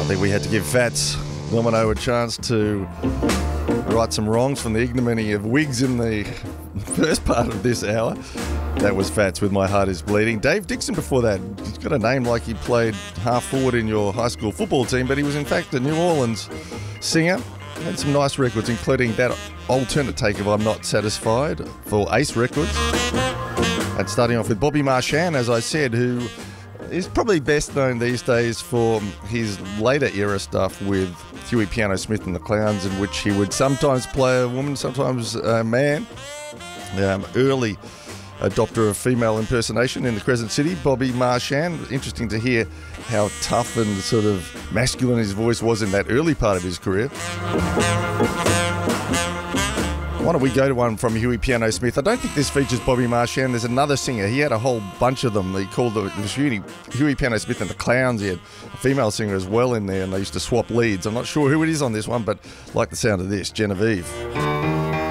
think we had to give Fats Domino a chance to right some wrongs from the ignominy of wigs in the first part of this hour. That was Fats with My Heart Is Bleeding. Dave Dixon before that. He's got a name like he played half forward in your high school football team, but he was in fact a New Orleans singer. Had some nice records, including that alternate take of I'm Not Satisfied for Ace Records. And starting off with Bobby Marchand, as I said, who is probably best known these days for his later era stuff with Huey Piano Smith and the Clowns, in which he would sometimes play a woman, sometimes a man. Early adopter of female impersonation in the Crescent City, Bobby Marchand. Interesting to hear how tough and sort of masculine his voice was in that early part of his career. Why don't we go to one from Huey Piano Smith? I don't think this features Bobby Marchand. There's another singer. He had a whole bunch of them. He called it was Huey Piano Smith and the Clowns. He had a female singer as well in there, and they used to swap leads. I'm not sure who it is on this one, but I like the sound of this, Genevieve.